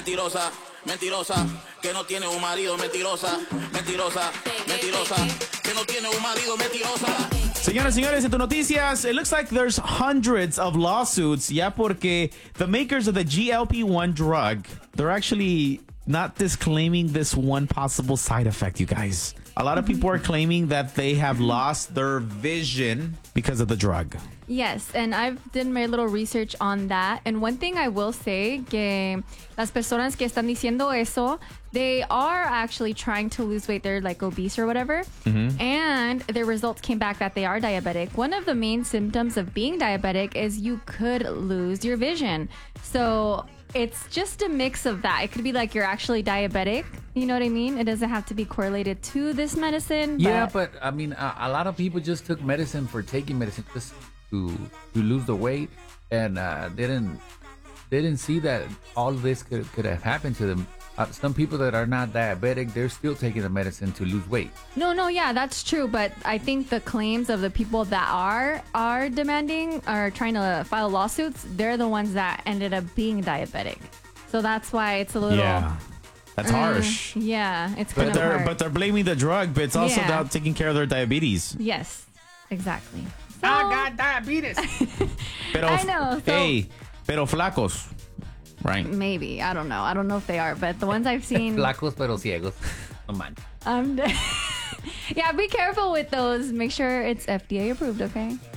mentirosa, mentirosa, que no tiene un marido, mentirosa, mentirosa, mentirosa, que no tiene un marido, mentirosa. Señoras y señores, en tu noticias, it looks like there's hundreds of lawsuits, ya porque the makers of the GLP-1 drug, they're actually not disclaiming this one possible side effect, you guys. A lot of people are claiming that they have lost their vision because of the drug. Yes, and I've done my little research on that. And one thing I will say, que las personas que están diciendo eso, they are actually trying to lose weight. They're like obese or whatever. And their results came back that they are diabetic. One of the main symptoms of being diabetic is you could lose your vision. So it's just a mix of that. It could be like you're actually diabetic. You know what I mean? It doesn't have to be correlated to this medicine. Yeah, but I mean, a lot of people just took medicine for taking medicine just to lose the weight, and didn't see that all this could have happened to them. Some people that are not diabetic, they're still taking the medicine to lose weight. No, yeah, that's true. But I think the claims of the people that are demanding or trying to file lawsuits, they're the ones that ended up being diabetic. So that's why it's a little... Yeah. That's harsh. Yeah, it's kind of hard. But they're blaming the drug, but it's also about taking care of their diabetes. Yes, exactly. So, I got diabetes. Pero, I know. So, hey, pero flacos. Right. maybe. I don't know. I don't know if they are, but the ones I've seen... Flacos pero ciegos. No man. Yeah, be careful with those. Make sure it's FDA approved, okay?